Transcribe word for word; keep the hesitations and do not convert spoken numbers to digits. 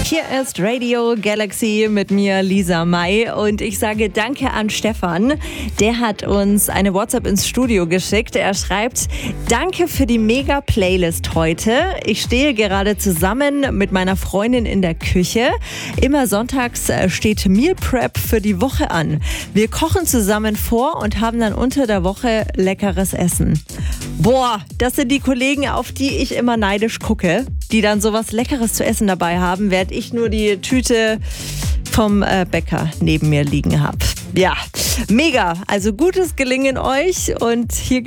Hier ist Radio Galaxy mit mir, Lisa May, und ich sage danke an Stefan. Der hat uns eine WhatsApp ins Studio geschickt. Er schreibt: Danke für die Mega-Playlist heute. Ich stehe gerade zusammen mit meiner Freundin in der Küche. Immer sonntags steht Meal Prep für die Woche an. Wir kochen zusammen vor und haben dann unter der Woche leckeres Essen. Boah, das sind die Kollegen, auf die ich immer neidisch gucke, die dann sowas Leckeres zu essen dabei haben, während ich nur die Tüte vom äh, Bäcker neben mir liegen habe. Ja, mega. Also gutes Gelingen euch, und hier